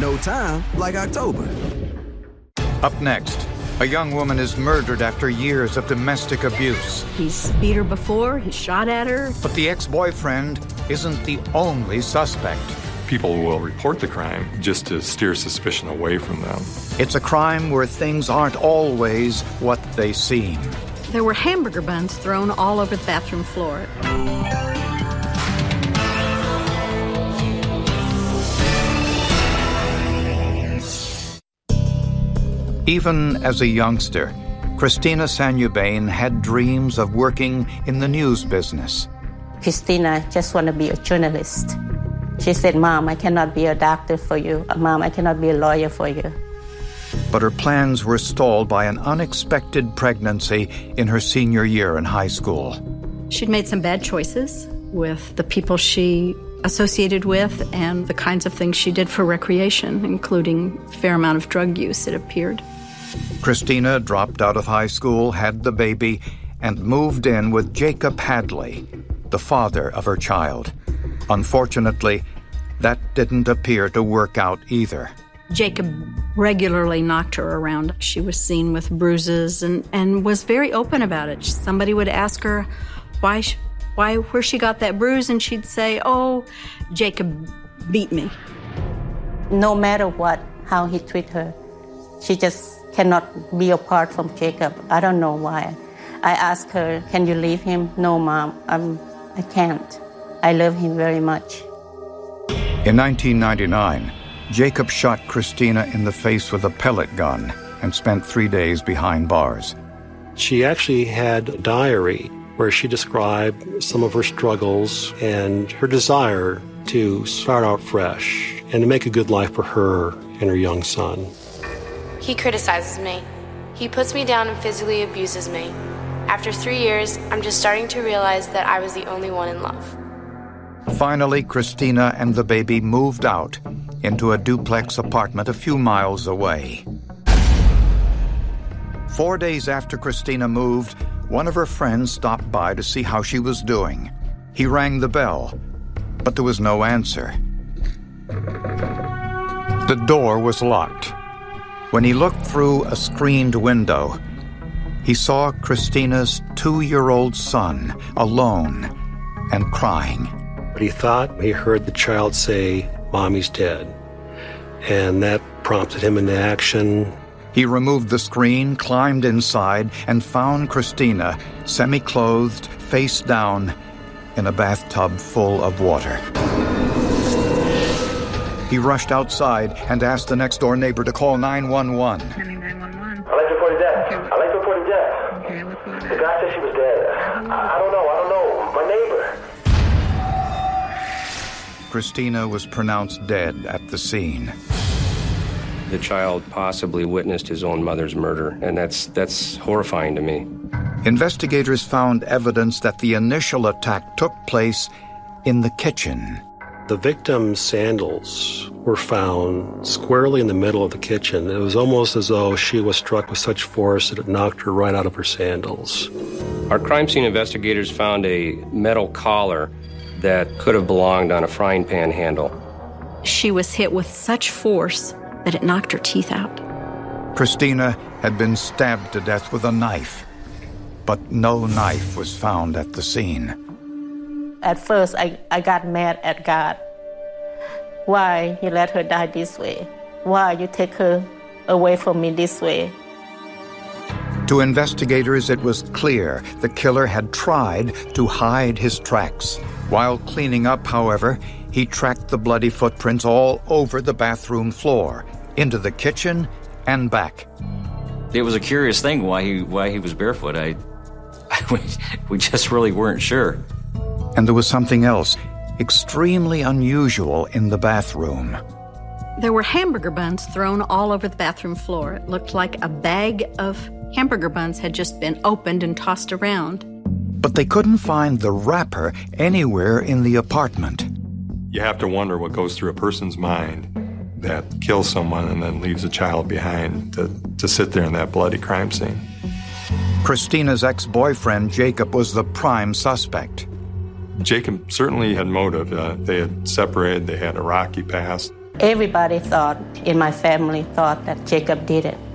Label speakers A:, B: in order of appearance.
A: No time like October.
B: Up next, a young woman is murdered after years of domestic abuse.
C: He's beat her before, he shot at her.
B: But the ex-boyfriend isn't the only suspect.
D: People will report the crime just to steer suspicion away from them.
B: It's a crime where things aren't always what they seem.
C: There were hamburger buns thrown all over the bathroom floor.
B: Even as a youngster, Christina Sanubain had dreams of working in the news business.
E: Christina just want to be a journalist. She said, Mom, I cannot be a doctor for you. Mom, I cannot be a lawyer for you.
B: But her plans were stalled by an unexpected pregnancy in her senior year in high school.
C: She'd made some bad choices with the people she associated with and the kinds of things she did for recreation, including a fair amount of drug use, it appeared.
B: Christina dropped out of high school, had the baby, and moved in with Jacob Hadley, the father of her child. Unfortunately, that didn't appear to work out either.
C: Jacob regularly knocked her around. She was seen with bruises and was very open about it. Somebody would ask her where she got that bruise, and she'd say, oh, Jacob beat me.
E: No matter how he treat her, she just cannot be apart from Jacob. I don't know why. I asked her, can you leave him? No, Mom, I can't. I love him very much.
B: In 1999, Jacob shot Christina in the face with a pellet gun and spent 3 days behind bars.
F: She actually had a diary where she described some of her struggles and her desire to start out fresh and to make a good life for her and her young son.
G: He criticizes me. He puts me down and physically abuses me. After 3 years, I'm just starting to realize that I was the only one in love.
B: Finally, Christina and the baby moved out into a duplex apartment a few miles away. 4 days after Christina moved, one of her friends stopped by to see how she was doing. He rang the bell, but there was no answer. The door was locked. When he looked through a screened window, he saw Christina's 2-year-old son alone and crying.
F: But he thought he heard the child say, Mommy's dead. And that prompted him into action.
B: He removed the screen, climbed inside, and found Christina semi-clothed, face down, in a bathtub full of water. He rushed outside and asked the next-door neighbor to call 911.
H: I'd like to report a death. I'd like to report a death. Okay, what's going on? The guy said she was dead. I don't know. My neighbor.
B: Christina was pronounced dead at the scene.
I: The child possibly witnessed his own mother's murder, and that's horrifying to me.
B: Investigators found evidence that the initial attack took place in the kitchen.
F: The victim's sandals were found squarely in the middle of the kitchen. It was almost as though she was struck with such force that it knocked her right out of her sandals.
I: Our crime scene investigators found a metal collar that could have belonged on a frying pan handle.
C: She was hit with such force that it knocked her teeth out.
B: Christina had been stabbed to death with a knife, but no knife was found at the scene.
E: At first, I got mad at God. Why you let her die this way? Why you take her away from me this way?
B: To investigators, it was clear the killer had tried to hide his tracks. While cleaning up, however, he tracked the bloody footprints all over the bathroom floor, into the kitchen and back.
J: It was a curious thing why he was barefoot. We just really weren't sure.
B: And there was something else extremely unusual in the bathroom.
C: There were hamburger buns thrown all over the bathroom floor. It looked like a bag of hamburger buns had just been opened and tossed around.
B: But they couldn't find the wrapper anywhere in the apartment.
D: You have to wonder what goes through a person's mind that kills someone and then leaves a child behind to sit there in that bloody crime scene.
B: Christina's ex-boyfriend, Jacob, was the prime suspect.
D: Jacob certainly had motive. They had separated, they had a rocky past.
E: Everybody thought, in my family, thought that Jacob did it.